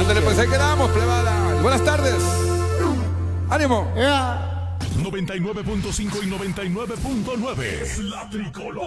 Ándale, pues ahí quedamos, plebada. Buenas tardes. ¡Ánimo! 99.5 y 99.9 es la tricolor.